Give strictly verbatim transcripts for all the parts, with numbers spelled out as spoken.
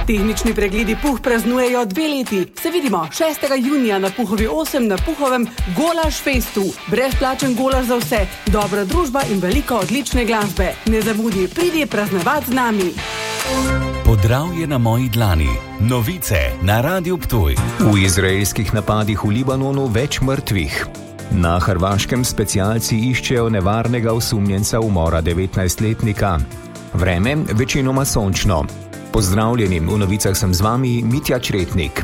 Tehnični pregledi Puh praznujejo dve leti. Se vidimo šestega junija na Puhovi osem na Puhovem Golaž Festu. Brezplačen golaž za vse, dobra družba in veliko odlične glasbe. Ne zamudi, pridi praznovati z nami. Podravje na moji dlani. Novice na Radiu Ptuj. V izraelskih napadih v Libanonu več mrtvih. Na Hrvaškem specialci iščejo nevarnega osumljenca umora devetnajstletnika. Vreme večinoma sončno. Pozdravljeni, v novicah sem z vami Mitja Čretnik.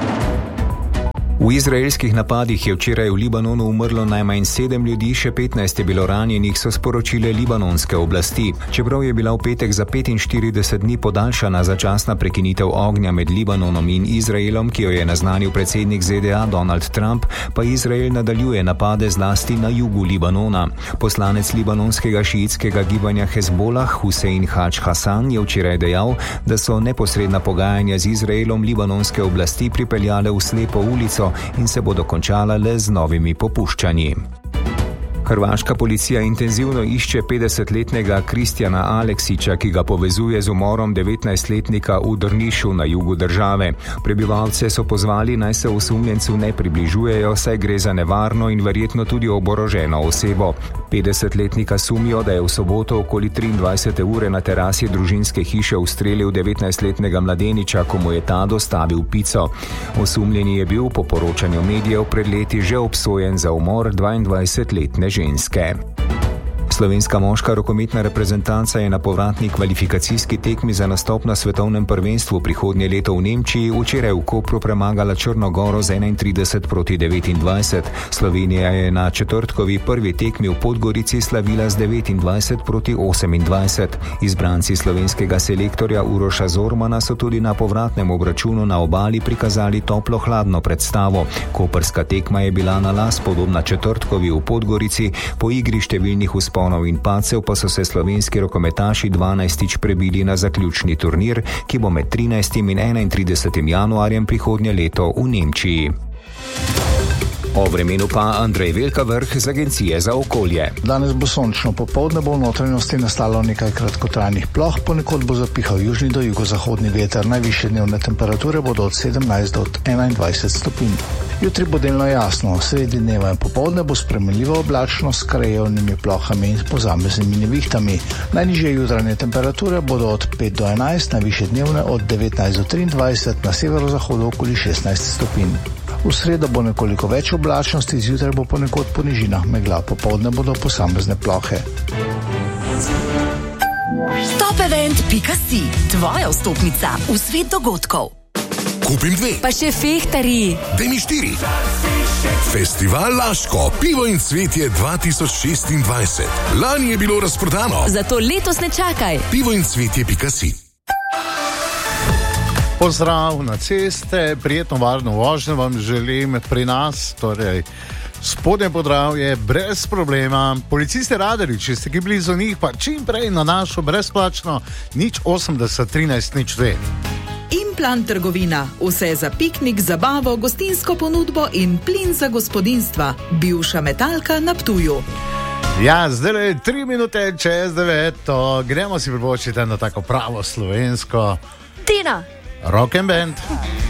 V izraelskih napadih je včeraj v Libanonu umrlo najmanj sedem ljudi, še petnajst je bilo ranjenih, so sporočile libanonske oblasti. Čeprav je bila v petek za petinštirideset dni podaljšana začasna prekinitev ognja med Libanonom in Izraelom, ki jo je naznanil predsednik Z D A Donald Trump, pa Izrael nadaljuje napade zlasti na jugu Libanona. Poslanec libanonskega šiitskega gibanja Hezbolah Husein Hadž Hasan je včeraj dejal, da so neposredna pogajanja z Izraelom libanonske oblasti pripeljale v slepo ulico in se bodo končala le z novimi popuščanji. Hrvaška policija intenzivno išče petdesetletnega Kristjana Aleksića, ki ga povezuje z umorom devetnajstletnika v Drnišu na jugu države. Prebivalce so pozvali, naj se osumljencu ne približujejo, saj gre za nevarno in verjetno tudi oboroženo osebo. petdesetletnika sumijo, da je v soboto okoli triindvajsete ure na terasi družinske hiše ustrelil devetnajstletnega mladeniča, ko mu je ta dostavil pico. Osumljeni je bil po poročanju medijev pred leti že obsojen za umor dvaindvajsetletne ženske. Slovenska moška rokometna reprezentanca je na povratni kvalifikacijski tekmi za nastop na svetovnem prvenstvu prihodnje leto v Nemčiji včeraj v Kopru premagala Črno Goro z enaintrideset proti devetindvajset. Slovenija je na četrtkovi prvi tekmi v Podgorici slavila z devetindvajset proti osemindvajset. Izbranci slovenskega selektorja Uroša Zormana so tudi na povratnem obračunu na obali prikazali toplo-hladno predstavo. Koprska tekma je bila na las podobna četrtkovi v Podgorici, po igri številnih usponov in padcev pa so se slovenski rokometaši dvanajstič prebili na zaključni turnir, ki bo med trinajstim in enaintridesetim januarjem prihodnje leto v Nemčiji. O vremenu pa Andrej Velkavrh z Agencije za okolje. Danes bo sončno, popoldne bo v notranjosti nastalo nekaj kratkotrajnih ploh, ponekod bo zapihal južni do jugozahodni veter. Najvišje dnevne temperature bodo od sedemnajst do enaindvajset stopinj. Jutri bo delno jasno, sredi dneva in popoldne bo spremenljivo oblačno s krajevnimi plohami in posameznimi nevihtami. Najnižje jutranje temperature bodo od pet do enajst, najvišje dnevne od devetnajst do triindvajset, na severozahodu okoli šestnajst stopinj. V sredo bo nekoliko več oblačnosti, zjutraj bo ponekod po nižinah megla, popoldne bodo posamezne plohe. Topevent pika si, tvoja vstopnica v svet dogodkov. Kupim dve. Pa še fehtari. Daj mi štiri. Festival Laško, pivo in cvetje dva tisoč šestindvajset. Lani je bilo razprodano. Zato letos ne čakaj. pivo in cvetje pika si. Pozdrav na ceste, prijetno varno vožnjo vam želim pri nas, torej spodnje Podravje brez problema. Policisti radarji, če ste ki blizu njih, pa čim prej na našo brezplačno nič osemdeset trinajst nič dve. Implant trgovina, vse za piknik, zabavo, gostinsko ponudbo in plin za gospodinstva. Bivša Metalka na Ptuju. Ja, zdaj je tri minute čez deveto, gremo si privoščiti eno tako pravo slovensko Tina. Rock and Band.